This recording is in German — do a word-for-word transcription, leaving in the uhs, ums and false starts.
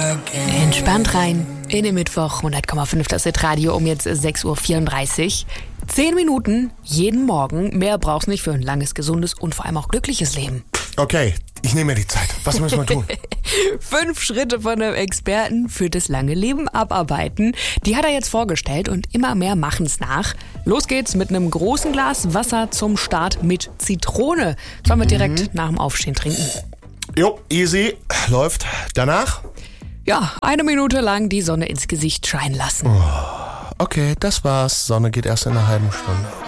Entspannt rein in den Mittwoch, hundert Komma fünf das Radio um jetzt sechs Uhr vierunddreißig. Zehn Minuten jeden Morgen. Mehr brauchst nicht für ein langes, gesundes und vor allem auch glückliches Leben. Okay, ich nehme mir die Zeit. Was müssen wir tun? Fünf Schritte von einem Experten für das lange Leben abarbeiten. Die hat er jetzt vorgestellt und immer mehr machen es nach. Los geht's mit einem großen Glas Wasser zum Start mit Zitrone. Sollen wir direkt mhm. nach dem Aufstehen trinken? Jo, easy. Läuft. Danach? Ja, eine Minute lang die Sonne ins Gesicht scheinen lassen. Oh, okay, das war's. Sonne geht erst in einer halben Stunde.